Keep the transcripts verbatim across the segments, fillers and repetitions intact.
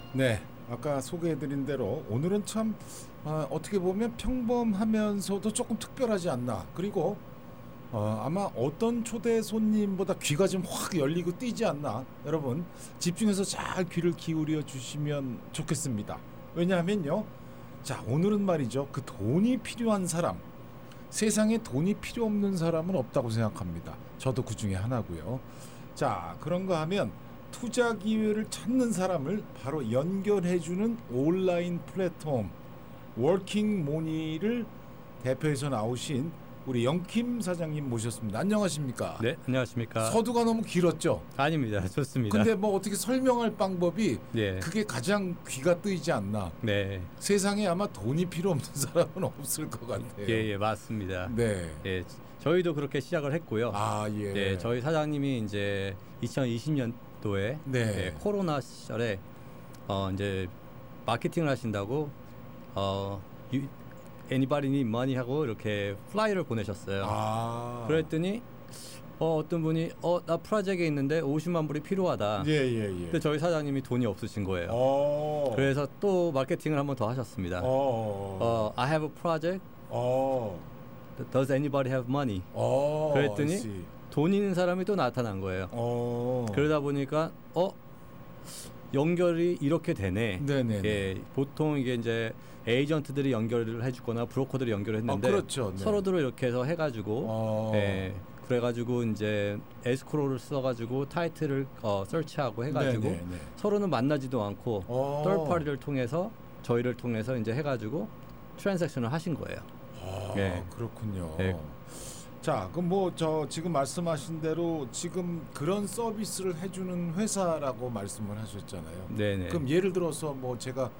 네, 아까 소개해드린 대로 오늘은 참 어, 어떻게 보면 평범하면서도 조금 특별하지 않나. 그리고 어, 아마 어떤 초대 손님보다 귀가 좀 확 열리고 뛰지 않나. 여러분 집중해서 잘 귀를 기울여 주시면 좋겠습니다. 왜냐하면요, 자 오늘은 말이죠, 그 돈이 필요한 사람, 세상에 돈이 필요 없는 사람은 없다고 생각합니다. 저도 그 중에 하나고요. 자, 그런가 하면 투자 기회를 찾는 사람을 바로 연결해주는 온라인 플랫폼 워킹모니를 대표해서 나오신 우리 영킴 사장님 모셨습니다. 안녕하십니까? 네, 안녕하십니까? 서두가 너무 길었죠? 아닙니다. 좋습니다. 근데 뭐 어떻게 설명할 방법이 네. 그게 가장 귀가 뜨이지 않나? 네. 세상에 아마 돈이 필요 없는 사람은 없을 것 같아요. 예, 예, 맞습니다. 네. 예, 저희도 그렇게 시작을 했고요. 아, 예. 네, 저희 사장님이 이제 이천이십 년도에 네. 예, 코로나 시절에 어 이제 마케팅을 하신다고 어 유, Anybody need money 하고 이렇게 플라이어를 보내셨어요. 아. 그랬더니 어, 어떤 분이 어, 나 프로젝트에 있는데 오십만 불이 필요하다. 예, 예, 예. 근데 저희 사장님이 돈이 없으신 거예요. 어. 그래서 또 마케팅을 한 번 더 하셨습니다. 어. 어, I have a project. 어. Does anybody have money? 어. 그랬더니 I see. 돈 있는 사람이 또 나타난 거예요. 어. 그러다 보니까 어 연결이 이렇게 되네. 네네. 예, 보통 이게 이제 에이전트들이 연결을 해주거나 브로커들이 연결을 했는데 아, 그렇죠. 네. 서로들 이렇게 해서 해가지고 어. 예, 그래가지고 이제 에스크로를 써가지고 타이틀을 어, 설치하고 해가지고 네네네. 서로는 만나지도 않고 어. third party를 통해서 저희를 통해서 이제 해가지고 트랜잭션을 하신 거예요. 아, 예. 그렇군요. 예. 자, 그럼 뭐 저 지금 말씀하신 대로 지금 그런 서비스를 해주는 회사라고 말씀을 하셨잖아요. 네네. 그럼 예를 들어서 뭐 제가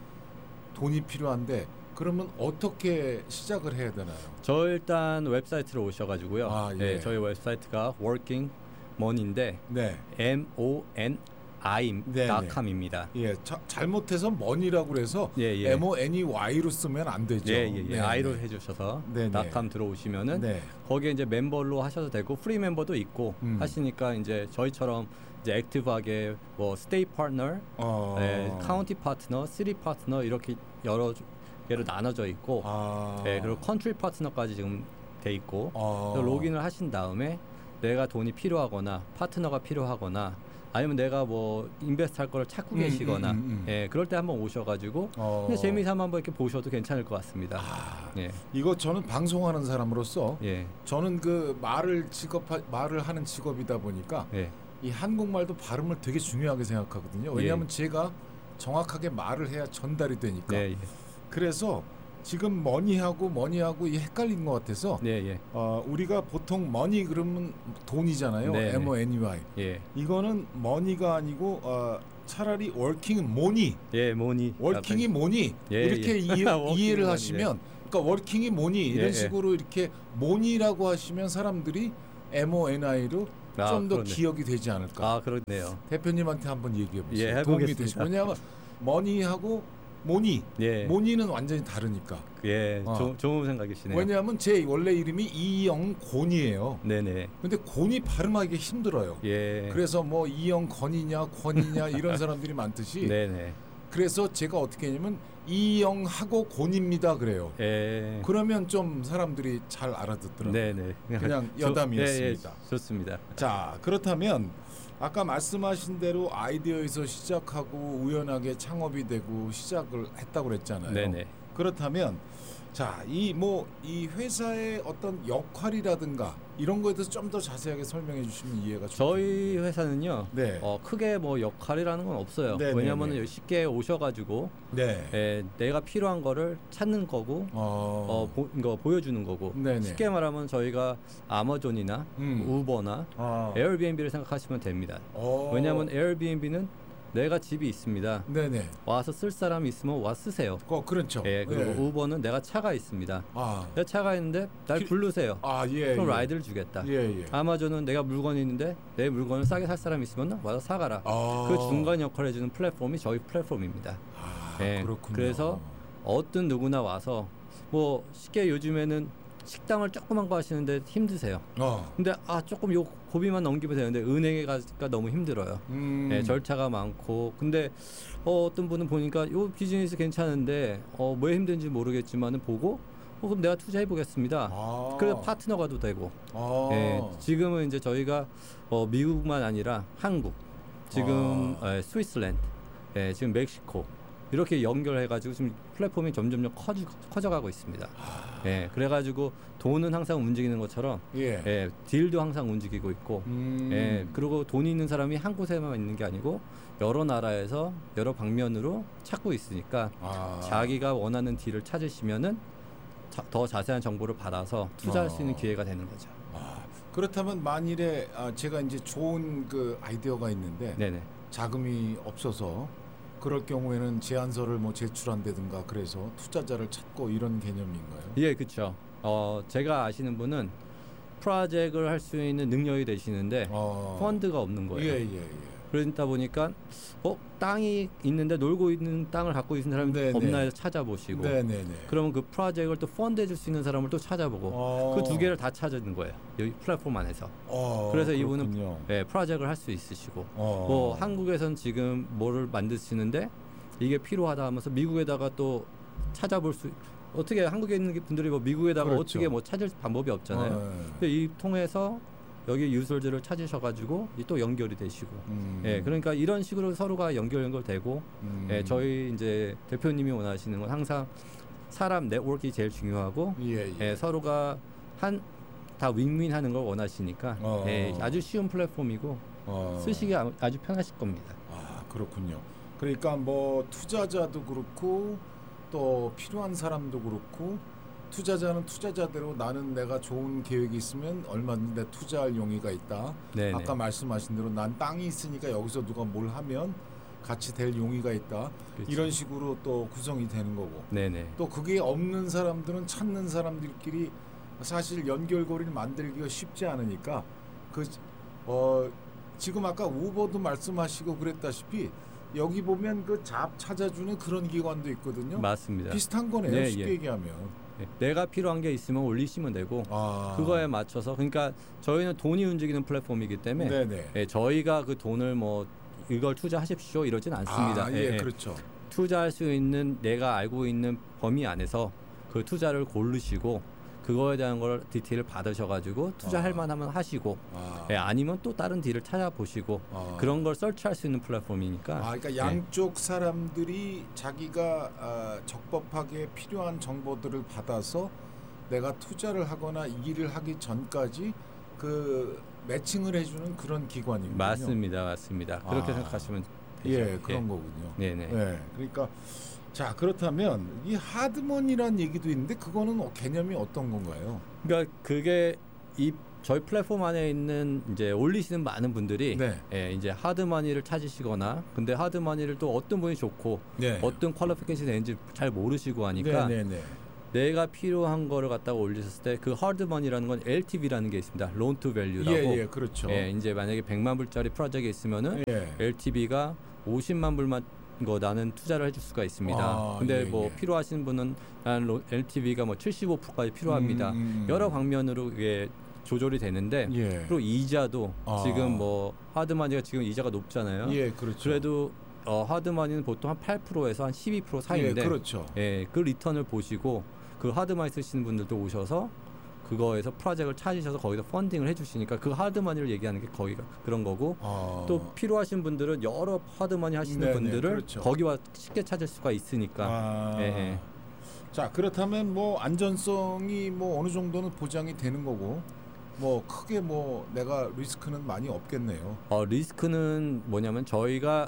돈이 필요한데 그러면 어떻게 시작을 해야 되나요? 저 일단 웹사이트로 오셔가지고요. 아, 예. 네, 저희 웹사이트가 working money인데 네. M O N I 네네. 닷컴입니다. 예, 자, 잘못해서 머니라고 그래서 예, 예. M O N E Y로 쓰면 안 되죠. 예, 예, 예. 네, I로 네. 해주셔서 네네. 닷컴 들어오시면은 네. 거기에 이제 멤버로 하셔도 되고 프리 멤버도 있고 음. 하시니까 이제 저희처럼 이제 액티브하게 뭐 스테이 파트너, 어. 네, 카운티 파트너, 시티 파트너 이렇게 여러 개로 나눠져 있고, 아. 네, 그리고 컨트리 파트너까지 지금 돼 있고, 어. 그래서 로그인을 하신 다음에 내가 돈이 필요하거나 파트너가 필요하거나 아니면 내가 뭐 인베스트 할 거를 찾고 음, 계시거나 음, 음, 음. 예, 그럴 때 한번 오셔가지고 어. 근데 재미삼아 한번 이렇게 보셔도 괜찮을 것 같습니다. 아, 예, 이거 저는 방송하는 사람으로서 예, 저는 그 말을 직업 말을 하는 직업이다 보니까 예, 이 한국말도 발음을 되게 중요하게 생각하거든요. 왜냐하면 예. 제가 정확하게 말을 해야 전달이 되니까. 예, 예, 그래서 지금 머니하고 머니하고 이 헷갈린 것 같아서 예, 예, 어, 우리가 보통 머니 그러면 돈이잖아요. 네, M O N E Y. 예, 이거는 머니가 아니고 어, 차라리 월킹은 모니. 예, 뭐니 월킹이 뭐니 예, 이렇게 예. 이해, 워킹이 이해를 뭐니, 하시면 그러니까 월킹이 뭐니 이런 예, 예. 식으로 이렇게 뭐니라고 하시면 사람들이 M O N I로 아, 좀 더 그러네. 기억이 되지 않을까. 아, 그렇네요. 대표님한테 한번 얘기해 보세요. 예, 도움이 해보겠습니다. 되시고. 왜냐하면 머니하고 모니 예, 모니는 완전히 다르니까. 예, 어. 조, 좋은 생각이시네요. 왜냐하면 제 원래 이름이 이영곤이에요. 네네, 근데 곤이 발음하기 힘들어요. 예, 그래서 뭐 이영건이냐 권이냐 이런 사람들이 많듯이 네네, 그래서 제가 어떻게 했냐면 이영하고 곤입니다 그래요. 예, 그러면 좀 사람들이 잘 알아듣더라고요. 네네, 그냥 조- 여담이었습니다. 예, 예, 좋습니다. 자, 그렇다면 아까 말씀하신 대로 아이디어에서 시작하고 우연하게 창업이 되고 시작을 했다고 그랬잖아요. 네네. 그렇다면 자, 이 뭐 이 회사의 어떤 역할이라든가 이런 거에 대해서 좀 더 자세하게 설명해 주시면 이해가 저희 회사는요, 네. 어, 크게 뭐 역할이라는 건 없어요. 네, 왜냐하면 네, 네. 쉽게 오셔가지고 네. 예, 내가 필요한 거를 찾는 거고, 어. 어, 보, 이거 보여주는 거고. 네네. 쉽게 말하면 저희가 아마존이나 음. 우버나 아. 에어비앤비를 생각하시면 됩니다. 어. 왜냐하면 에어비앤비는 내가 집이 있습니다. 네네. 와서 쓸 사람이 있으면 와 쓰세요. 어, 그렇죠. 예, 그리고 예. 우버는 내가 차가 있습니다. 아. 내 차가 있는데 날 기- 부르세요. 아, 예. 그럼 예. 라이드를 주겠다. 예, 예. 아마존은 내가 물건이 있는데 내 물건을 싸게 살 사람이 있으면 와서 사가라. 아. 그 중간 역할을 해주는 플랫폼이 저희 플랫폼입니다. 아, 예, 그렇군요. 그래서 어떤 누구나 와서 뭐 쉽게 요즘에는 식당을 조그만 거 하시는데 힘드세요. 어. 근데 아 조금 요 고비만 넘기면 되는데 은행에 가니까 너무 힘들어요. 음. 네, 절차가 많고 근데 어, 어떤 분은 보니까 요 비즈니스 괜찮은데 어, 왜 힘든지 모르겠지만은 보고 어, 그럼 내가 투자해 보겠습니다. 아. 그래서 파트너가도 되고. 아. 예, 지금은 이제 저희가 어, 미국만 아니라 한국, 지금 아. 예, 스위스랜드, 예, 지금 멕시코 이렇게 연결해가지고 지금 플랫폼이 점점점 커지, 커져가고 있습니다. 아. 예, 그래가지고 돈은 항상 움직이는 것처럼 예. 예, 딜도 항상 움직이고 있고, 음. 예, 그리고 돈이 있는 사람이 한 곳에만 있는 게 아니고 여러 나라에서 여러 방면으로 찾고 있으니까 아. 자기가 원하는 딜을 찾으시면은 자, 더 자세한 정보를 받아서 투자할 어. 수 있는 기회가 되는 거죠. 아. 그렇다면 만일에 아, 제가 이제 좋은 그 아이디어가 있는데 네네. 자금이 없어서 그럴 경우에는 제안서를 뭐 제출한다든가 그래서 투자자를 찾고 이런 개념인가요? 예, 그렇죠. 어, 제가 아시는 분은 프로젝트를 할 수 있는 능력이 되시는데 어. 펀드가 없는 거예요. 예, 예, 예. 그러다 보니까 어 땅이 있는데 놀고 있는 땅을 갖고 있는 사람이 네네. 없나 해서 찾아보시고 네, 네, 네. 그러면 그 프로젝트를 또 펀드해 줄 수 있는 사람을 또 찾아보고 어. 그 두 개를 다 찾는 거예요. 여기 플랫폼 안에서. 어, 그래서 그렇군요. 이분은 예, 프로젝트를 할 수 있으시고 어. 뭐 한국에선 지금 뭐를 만드시는데 이게 필요하다 하면서 미국에다가 또 찾아볼 수 어떻게 한국에 있는 분들이 뭐 미국에다가 그렇죠. 어떻게 뭐 찾을 방법이 없잖아요. 어, 네. 근데 이 통해서 여기 유저들을 찾으셔가지고 또 연결이 되시고, 음. 예, 그러니까 이런 식으로 서로가 연결 연결되고, 음. 예, 저희 이제 대표님이 원하시는 건 항상 사람 네트워크가 제일 중요하고, 예, 예. 예, 서로가 한 다 윈윈하는 걸 원하시니까, 어. 예, 아주 쉬운 플랫폼이고 어. 쓰시기 아- 아주 편하실 겁니다. 아, 그렇군요. 그러니까 뭐 투자자도 그렇고 또 필요한 사람도 그렇고 투자자는 투자자대로 나는 내가 좋은 계획이 있으면 얼마든지 내 투자할 용의가 있다. 네네. 아까 말씀하신 대로 난 땅이 있으니까 여기서 누가 뭘 하면 같이 될 용의가 있다. 그렇죠. 이런 식으로 또 구성이 되는 거고. 네네. 또 그게 없는 사람들은 찾는 사람들끼리 사실 연결고리를 만들기가 쉽지 않으니까 그 어, 지금 아까 우버도 말씀하시고 그랬다시피 여기 보면 그 잡 찾아주는 그런 기관도 있거든요. 맞습니다. 비슷한 거네요. 네, 쉽게 예. 얘기하면. 예, 내가 필요한 게 있으면 올리시면 되고, 아. 그거에 맞춰서 그러니까 저희는 돈이 움직이는 플랫폼이기 때문에 네네. 예, 저희가 그 돈을 뭐 이걸 투자하십시오 이러진 않습니다. 아, 예, 예, 예. 그렇죠. 투자할 수 있는 내가 알고 있는 범위 안에서 그 투자를 고르시고 그거에 대한 걸 디테일을 받으셔가지고 투자할 아. 만하면 하시고 아, 예, 아니면 또 다른 딜을 찾아보시고 아. 그런 걸 설치할 수 있는 플랫폼이니까. 아, 그러니까 예. 양쪽 사람들이 자기가 아, 적법하게 필요한 정보들을 받아서 내가 투자를 하거나 이 일을 하기 전까지 그 매칭을 해주는 그런 기관이군요. 맞습니다, 맞습니다. 그렇게 아. 생각하시면 되죠. 예, 그런 거군요. 네네. 예, 그러니까 자 그렇다면 이 하드머니란 얘기도 있는데 그거는 어, 개념이 어떤 건가요? 그러니까 그게 이 저희 플랫폼 안에 있는 이제 올리시는 많은 분들이 네. 예, 이제 하드머니를 찾으시거나 근데 하드머니를 또 어떤 분이 좋고 네. 어떤 퀄리피케이션이 되는지 잘 모르시고 하니까 네, 네, 네. 내가 필요한 거를 갖다가 올리셨을 때 그 하드머니라는 건 엘티브이라는 게 있습니다. 론 투 밸류라고. 예, 예, 그렇죠. 예, 이제 만약에 백만 불짜리 프로젝트 있으면은 예. 엘티브이가 오십만 불만 거 나는 투자를 해줄 수가 있습니다. 아, 근데 예, 뭐 예. 필요하신 분은 나는 엘티브이가 뭐 칠십오 퍼센트까지 필요합니다. 음, 음, 음. 여러 방면으로 이게 조절이 되는데 예. 그리고 이자도 아. 지금 뭐 하드머니가 지금 이자가 높잖아요. 예, 그렇죠. 그래도 어, 하드머니는 보통 한 팔 퍼센트에서 한 십이 퍼센트 사이인데 예, 그렇죠. 예, 그 리턴을 보시고 그 하드머니 쓰시는 분들도 오셔서 그거에서 프로젝트를 찾으셔서 거기서 펀딩을 해주시니까 그 하드머니를 얘기하는 게 거기가 그런 거고 아. 또 필요하신 분들은 여러 하드머니 하시는 네네, 분들을 그렇죠. 거기와 쉽게 찾을 수가 있으니까 아. 예, 예. 자 그렇다면 뭐 안전성이 뭐 어느 정도는 보장이 되는 거고 뭐 크게 뭐 내가 리스크는 많이 없겠네요. 어, 리스크는 뭐냐면 저희가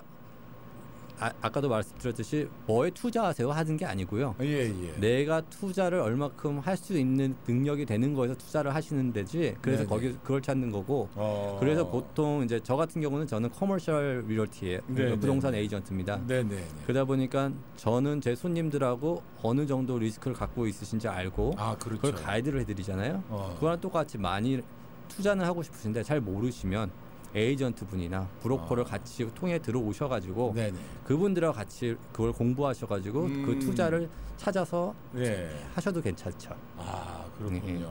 아, 아까도 말씀드렸듯이 뭐에 투자하세요 하는 게 아니고요. 예, 예. 내가 투자를 얼마큼 할 수 있는 능력이 되는 거에서 투자를 하시는 데지. 그래서 네네. 거기 그걸 찾는 거고. 어. 그래서 보통 이제 저 같은 경우는 저는 커머셜 리얼티예요. 네네. 부동산 에이전트입니다. 네, 네. 그러다 보니까 저는 제 손님들하고 어느 정도 리스크를 갖고 있으신지 알고 아, 그렇죠. 그걸 가이드를 해드리잖아요. 어. 그거랑 똑같이 많이 투자는 하고 싶으신데 잘 모르시면 에이전트 분이나 브로커를 아. 같이 통해 들어오셔가지고 네네. 그분들하고 같이 그걸 공부하셔가지고 음. 그 투자를 찾아서 네. 하셔도 괜찮죠. 아 그렇군요. 네.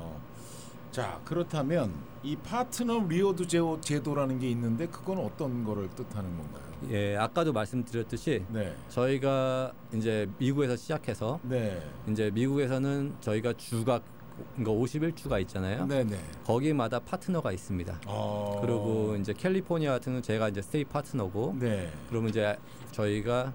자 그렇다면 이 파트너 리워드 제도, 제도라는 게 있는데 그건 어떤 거를 뜻하는 건가요? 예, 아까도 말씀드렸듯이 네. 저희가 이제 미국에서 시작해서 네. 이제 미국에서는 저희가 주가 그러니까 오십일 주가 있잖아요. 네네. 거기마다 파트너가 있습니다. 어. 그리고 이제 캘리포니아 같은 경우는 제가 이제 스테이 파트너고, 네. 그러면 이제 저희가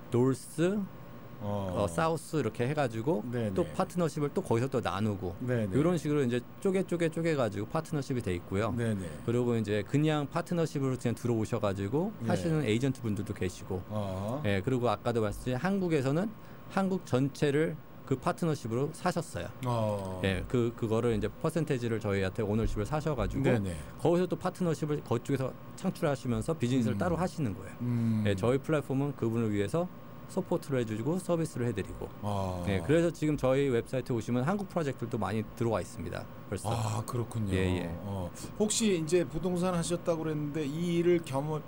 노스, 어. 어, 사우스 이렇게 해가지고 네네. 또 파트너십을 또 거기서 또 나누고 네네. 이런 식으로 이제 쪼개 쪼개 쪼개 가지고 파트너십이 돼 있고요. 네네. 그리고 이제 그냥 파트너십으로 그냥 들어오셔가지고 네. 하시는 에이전트 분들도 계시고, 어. 예, 그리고 아까도 말씀드린 한국에서는 한국 전체를 그 파트너십으로 사셨어요. 어. 예, 그 그거를 이제 퍼센테이지를 저희한테 오너십을 사셔가지고 네네. 거기서 또 파트너십을 그쪽에서 창출하시면서 비즈니스를 음. 따로 하시는 거예요. 음. 예, 저희 플랫폼은 그분을 위해서 서포트를 해주고 서비스를 해드리고. 아. 네, 그래서 지금 저희 웹사이트에 오시면 한국 프로젝트들도 많이 들어와 있습니다. 벌써. 아 그렇군요. 예, 예. 어, 혹시 이제 부동산 하셨다고 그랬는데 이 일을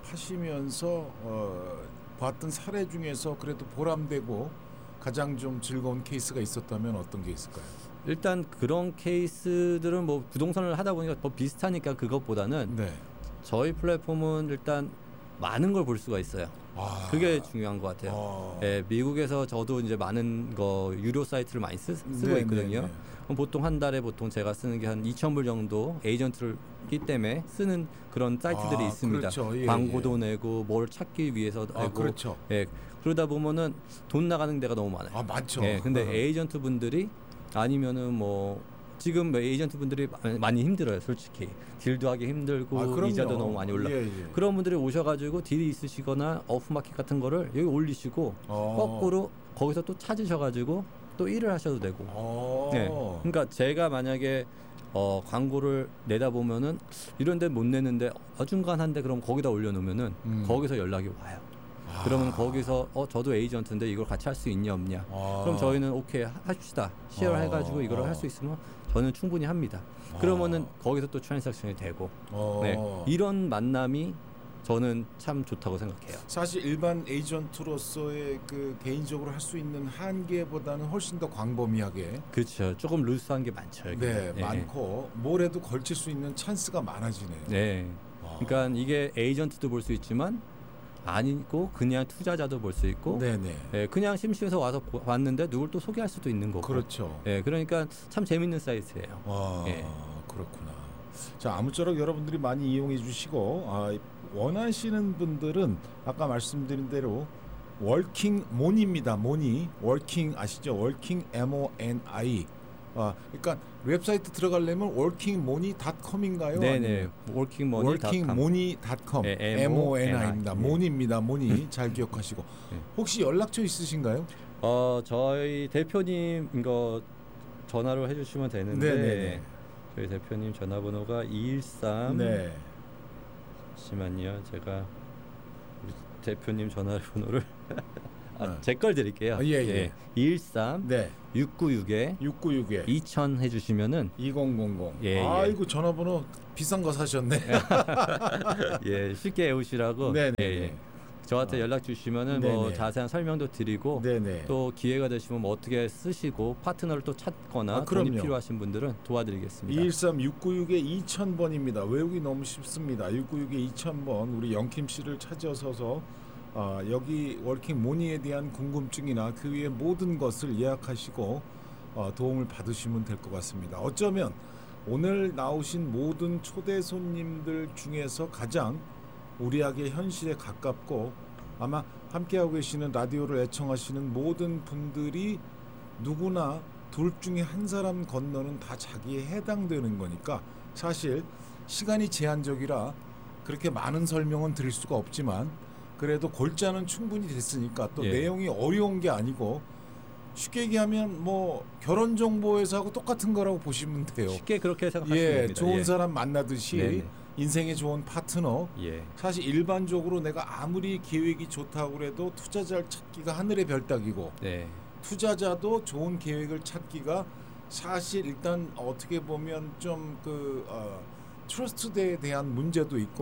경험하시면서 어, 봤던 사례 중에서 그래도 보람되고 가장 좀 즐거운 케이스가 있었다면 어떤 게 있을까요? 일단 그런 케이스들은 뭐 부동산을 하다 보니까 더 비슷하니까 그것보다는 네. 저희 플랫폼은 일단 많은 걸 볼 수가 있어요. 아. 그게 중요한 것 같아요. 어. 예, 미국에서 저도 이제 많은 거 유료 사이트를 많이 쓰, 쓰고 네, 있거든요. 네, 네. 그럼 보통 한 달에 보통 제가 쓰는 게 한 이천 불 정도 에이전트를 기 때문에 쓰는 그런 사이트들이 아, 있습니다. 그렇죠. 예, 광고도 내고 뭘 찾기 위해서 내고. 아 그렇죠. 예, 그러다 보면은 돈 나가는 데가 너무 많아요. 아 많죠. 예, 근데 어. 에이전트 분들이 아니면은 뭐 지금 에이전트 분들이 많이 힘들어요, 솔직히. 딜도 하기 힘들고 아, 그럼요. 이자도 너무 많이 올라. 예, 예. 그런 분들이 오셔가지고 딜이 있으시거나 오프마켓 같은 거를 여기 올리시고 어. 거꾸로 거기서 또 찾으셔가지고 또 일을 하셔도 되고. 어. 네. 그러니까 제가 만약에 어, 광고를 내다 보면은 이런 데 못 내는데 어중간한데 그럼 거기다 올려놓으면은 음. 거기서 연락이 와요. 아. 그러면 거기서 어 저도 에이전트인데 이걸 같이 할 수 있냐 없냐. 아. 그럼 저희는 오케이 합시다. 시어 어. 해가지고 이걸 어. 할 수 있으면 저는 충분히 합니다. 아. 그러면은 거기서 또 트랜잭션이 되고. 어. 네. 이런 만남이 저는 참 좋다고 생각해요. 사실 일반 에이전트로서의 그 개인적으로 할 수 있는 한계보다는 훨씬 더 광범위하게 그렇죠. 조금 루스한 게 많죠. 여기는. 네, 예. 많고 뭘 해도 걸칠 수 있는 찬스가 많아지네요. 네. 아. 그러니까 이게 에이전트도 볼 수 있지만 아니고 그냥 투자자도 볼 수 있고, 네네. 예, 그냥 심심해서 와서 보- 봤는데 누굴 또 소개할 수도 있는 거고. 그렇죠. 예, 그러니까 참 재밌는 사이트예요. 아, 예. 그렇구나. 자, 아무쪼록 여러분들이 많이 이용해 주시고 아, 원하시는 분들은 아까 말씀드린 대로 워킹 모니입니다. 모니. 워킹 아시죠? 워킹 엠 오 엔 아이. 아, 그러니까 웹사이트 들어가려면 워킹 모니 닷컴인가요? 네네. 워킹머니 워킹 모니 닷컴. 네, 엠 오 엔 아이입니다. 네. 모니입니다. 모니 잘 기억하시고. 네. 혹시 연락처 있으신가요? 어 저희 대표님 이거 전화로 해주시면 되는데 네네네. 저희 대표님 전화번호가 이일삼. 네. 잠시만요. 제가 우리 대표님 전화번호를 아, 네. 제 걸 드릴게요. 아, 예, 예. 이일삼 네. 육구육에 육구육에 이천 해주시면은 이공공공. 예, 예. 아이고 전화번호 비싼 거 사셨네. 예 쉽게 외우시라고. 네네. 예, 예. 저한테 아. 연락 주시면은 뭐 네네. 자세한 설명도 드리고 네네. 또 기회가 되시면 뭐 어떻게 쓰시고 파트너를 또 찾거나 아, 돈이 그럼요. 필요하신 분들은 도와드리겠습니다. 이일삼 육구육에 이천 번입니다. 외우기 너무 쉽습니다. 육구육에 이천 번 우리 영킴 씨를 찾아서서 아, 여기 워킹 모니에 대한 궁금증이나 그 위에 모든 것을 예약하시고 어, 도움을 받으시면 될 것 같습니다. 어쩌면 오늘 나오신 모든 초대 손님들 중에서 가장 우리에게 현실에 가깝고 아마 함께하고 계시는 라디오를 애청하시는 모든 분들이 누구나 둘 중에 한 사람 건너는 다 자기에 해당되는 거니까 사실 시간이 제한적이라 그렇게 많은 설명은 드릴 수가 없지만 그래도 골자는 충분히 됐으니까 또 예. 내용이 어려운 게 아니고 쉽게 얘기하면 뭐 결혼 정보회사하고 똑같은 거라고 보시면 돼요. 쉽게 그렇게 생각하시면 예, 됩니다. 좋은 예. 사람 만나듯이 네네. 인생에 좋은 파트너. 예. 사실 일반적으로 내가 아무리 계획이 좋다고 그래도 투자자를 찾기가 하늘의 별 따기고 네. 투자자도 좋은 계획을 찾기가 사실 일단 어떻게 보면 좀 그 어, 트러스트에 대한 문제도 있고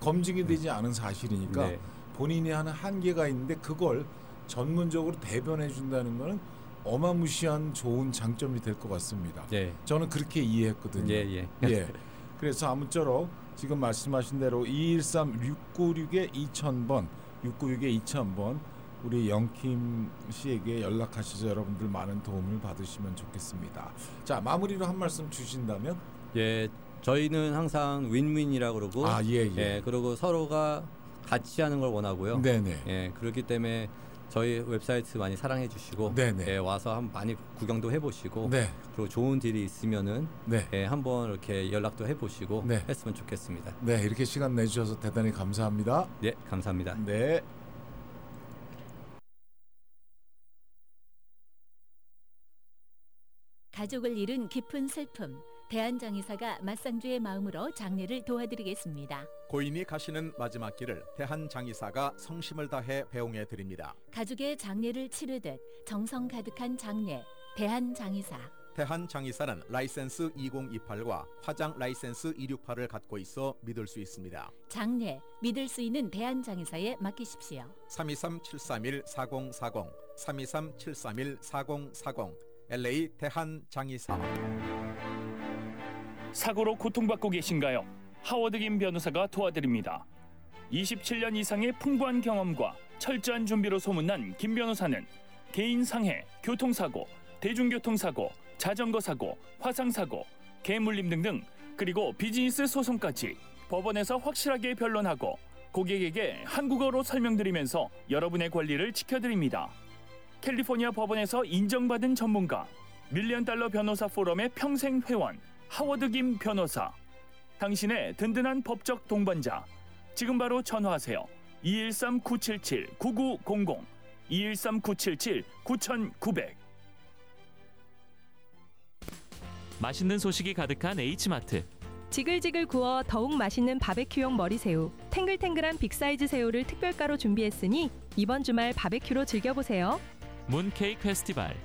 검증이 되지 않은 사실이니까 네. 본인이 하는 한계가 있는데 그걸 전문적으로 대변해 준다는 거는 어마무시한 좋은 장점이 될 것 같습니다. 예. 저는 그렇게 이해했거든요. 예, 예. 예. 그래서 아무쪼록 지금 말씀하신 대로 이일삼 육구육에 이천 번, 육구육에 이천 번 우리 영킴 씨에게 연락하셔서 여러분들 많은 도움을 받으시면 좋겠습니다. 자, 마무리로 한 말씀 주신다면? 예, 저희는 항상 윈윈이라고 그러고, 아, 예, 예. 예, 그리고 서로가 같이 하는 걸 원하고요. 네네. 예, 그렇기 때문에 저희 웹사이트 많이 사랑해 주시고, 네네. 예, 와서 한 많이 구경도 해보시고, 네. 그리고 좋은 딜이 있으면은, 네. 예, 한번 이렇게 연락도 해보시고 네. 했으면 좋겠습니다. 네, 이렇게 시간 내주셔서 대단히 감사합니다. 네, 감사합니다. 네. 가족을 잃은 깊은 슬픔, 대한장의사가 맞상주의 마음으로 장례를 도와드리겠습니다. 고인이 가시는 마지막 길을 대한장의사가 성심을 다해 배웅해 드립니다. 가족의 장례를 치르듯 정성 가득한 장례, 대한장의사. 대한장의사는 라이센스 이공이팔과 화장 라이센스 이백육십팔을 갖고 있어 믿을 수 있습니다. 장례, 믿을 수 있는 대한장의사에 맡기십시오. 삼이삼 칠삼일 사공사공 삼이삼 칠삼일 사공사공 엘에이 대한장의사. 사고로 고통받고 계신가요? 하워드 김 변호사가 도와드립니다. 이십칠 년 이상의 풍부한 경험과 철저한 준비로 소문난 김 변호사는 개인 상해, 교통사고, 대중교통사고, 자전거 사고, 화상 사고, 개물림 등등, 그리고 비즈니스 소송까지 법원에서 확실하게 변론하고 고객에게 한국어로 설명드리면서 여러분의 권리를 지켜드립니다. 캘리포니아 법원에서 인정받은 전문가, 밀리언 달러 변호사 포럼의 평생 회원, 하워드 김 변호사. 당신의 든든한 법적 동반자. 지금 바로 전화하세요. 이일삼 구칠칠 구구공공 이일삼 구칠칠 구구공공. 맛있는 소식이 가득한 H마트. 지글지글 구워 더욱 맛있는 바베큐용 머리새우, 탱글탱글한 빅사이즈 새우를 특별가로 준비했으니 이번 주말 바베큐로 즐겨보세요. 문케이크 페스티벌.